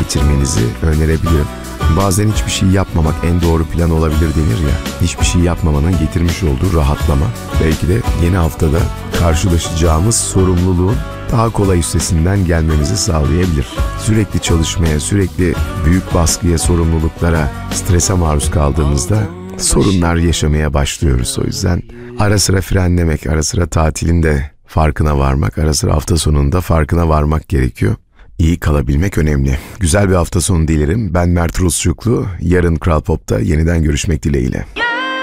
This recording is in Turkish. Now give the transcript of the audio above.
bitirmenizi önerebilirim. Bazen hiçbir şey yapmamak en doğru plan olabilir denir ya. Hiçbir şey yapmamanın getirmiş olduğu rahatlama belki de yeni haftada karşılaşacağımız sorumluluğun daha kolay üstesinden gelmemizi sağlayabilir. Sürekli çalışmaya, sürekli büyük baskıya, sorumluluklara, strese maruz kaldığımızda sorunlar yaşamaya başlıyoruz. O yüzden ara sıra frenlemek, ara sıra tatilin de farkına varmak, ara sıra hafta sonunda farkına varmak gerekiyor. İyi kalabilmek önemli. Güzel bir hafta sonu dilerim. Ben Mert Rusçuklu. Yarın Kral Pop'ta yeniden görüşmek dileğiyle.